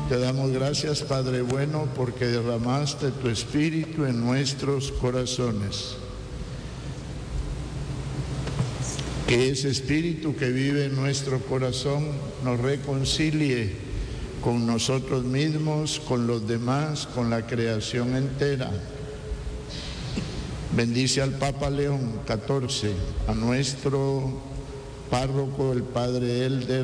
Te damos gracias, Padre bueno, porque derramaste tu Espíritu en nuestros corazones. Que ese Espíritu que vive en nuestro corazón nos reconcilie con nosotros mismos, con los demás, con la creación entera. Bendice al Papa León XIV, a nuestro párroco, el Padre Elder,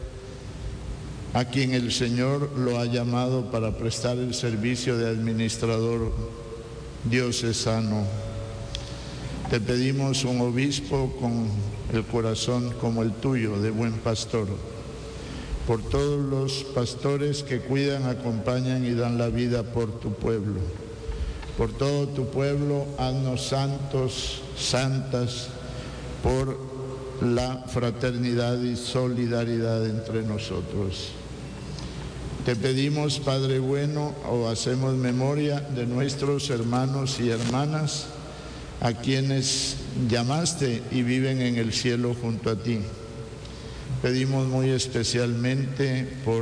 a quien el Señor lo ha llamado para prestar el servicio de administrador diocesano. Te pedimos un obispo con el corazón como el tuyo, de buen pastor. Por todos los pastores que cuidan, acompañan y dan la vida por tu pueblo. Por todo tu pueblo, haznos santos, santas, por la fraternidad y solidaridad entre nosotros. Te pedimos, Padre bueno, o hacemos memoria de nuestros hermanos y hermanas a quienes llamaste y viven en el cielo junto a ti. Pedimos muy especialmente por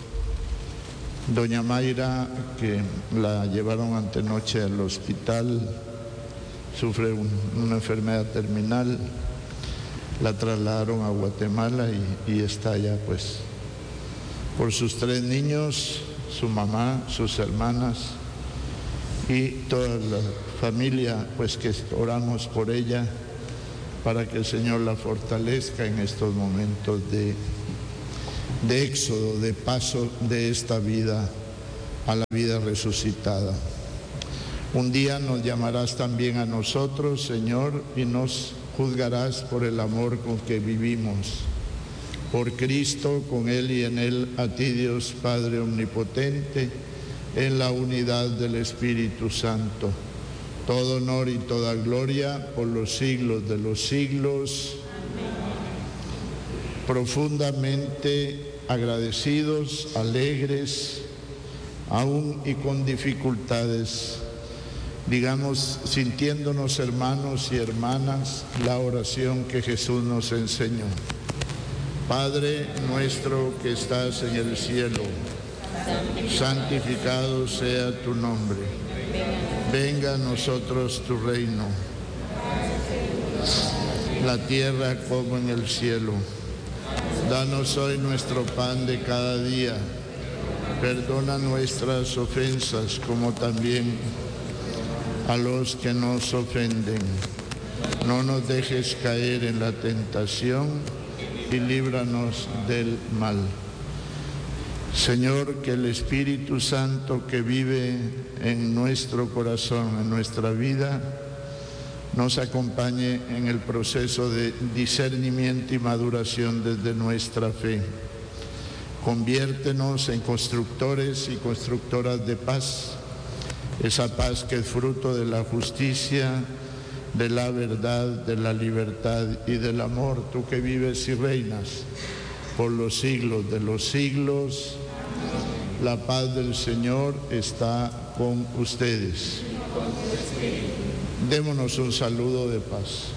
doña Mayra, que la llevaron antenoche al hospital, sufre una enfermedad terminal, la trasladaron a Guatemala y está allá pues por sus 3 niños, su mamá, sus hermanas y toda la familia, pues que oramos por ella para que el Señor la fortalezca en estos momentos de éxodo, de paso de esta vida a la vida resucitada. Un día nos llamarás también a nosotros, Señor, y nos juzgarás por el amor con que vivimos. Por Cristo, con Él y en Él, a ti Dios Padre Omnipotente, en la unidad del Espíritu Santo. Todo honor y toda gloria por los siglos de los siglos. Amén. Profundamente agradecidos, alegres, aún y con dificultades, digamos, sintiéndonos hermanos y hermanas, la oración que Jesús nos enseñó. Padre nuestro que estás en el cielo, santificado sea tu nombre. Venga a nosotros tu reino, la tierra como en el cielo. Danos hoy nuestro pan de cada día. Perdona nuestras ofensas como también a los que nos ofenden. No nos dejes caer en la tentación y líbranos del mal. Señor, que el Espíritu Santo que vive en nuestro corazón, en nuestra vida, nos acompañe en el proceso de discernimiento y maduración desde nuestra fe. Conviértenos en constructores y constructoras de paz, esa paz que es fruto de la justicia, de la verdad, de la libertad y del amor, tú que vives y reinas por los siglos de los siglos. La paz del Señor está con ustedes. Démonos un saludo de paz.